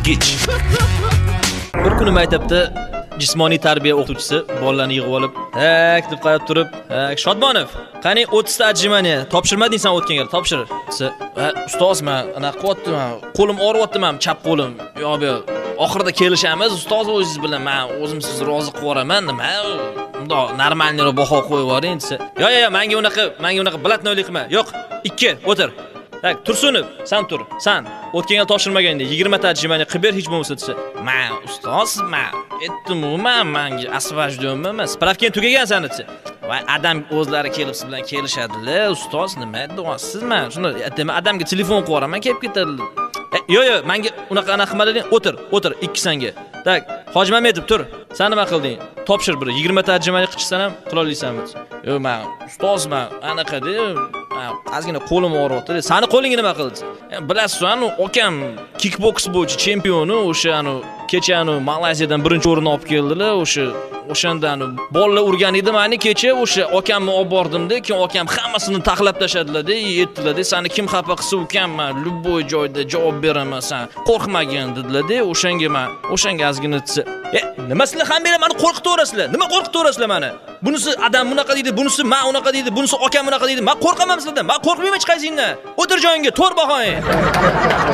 Yirtgich. Bir kuni maktabda jismoniy tarbiya o'qituvchisi bolalarni yig'ib olib, "Tak" deb qarab turib, "Shodmonov, qani 30 ta отжимание topshirmading sen o'tgan gal, topshir." desa, "Ustoz, men anaqa qilyapman, qo'lim og'riyapti, men chap qo'lim. Yo'q, oxirida kelishamiz, ustoz o'zingiz bilan men o'zim sizni rozi qilib yuboraman, nima? Unda normalniroq baho qo'yib yuboring" desa, "Yo'q, menga unaqa blatnoylik qilma. Yo'q, 2 o'tir. Tak, Tursunov, sen tur. Sen o'tgan yil topshirmaganda 20 ta отжимание qilib ber hech bo'lmasa" desa, "Men ustoz, men aytdim-ku, menga освобождёнman, men spravkang tugagan sen" desa, "Voy, adam o'zlari kelib siz bilan kelishadilar, ustoz, nima deyapsiz? Men shuni aytdim, adamga telefon qilib yuboraman, kelib ketadilar." Yo'q, menga unaqa qilmading. O'tir, 2 senga. Tak, Hoji Mametov tur. Sen nima qilding? Topshir bir 20 ta отжимание qilishsan ham qila olmaysanmi? "Yo'q, men ustoz, men anaqa-da, ozgina qo'lim og'riyapti. Sani qo'lingga nima qildi?" "Bilasiz, akam kickboks bo'yicha chempioni, o'sha kecha Malayziyadan birinchi o'rinni olib keldilar. O'shanda bolalar urgan edi meni kecha, o'sha akamni olib bordim-da, keyin akam hammasini taxlab tashadilar-da, aytdilar-da, "Seni kim xafa qilsa, ukam men любой joyda javob beraman, sen qo'rqmagin" dedilar-da. O'shanga ozgina desa, "Nima sizlar hammanglar meni qo'rqitaverasizlar? Nima qo'rqitaverasizlar meni? Bunisi adam bunaqa deydi, bunisi men unaqa deydi, bunisi akam bunaqa deydi. Men qo'rqaman sizlardan. Men qo'rqmayman hech qaysingizdan. O'tir joyingga, to'r bahoying."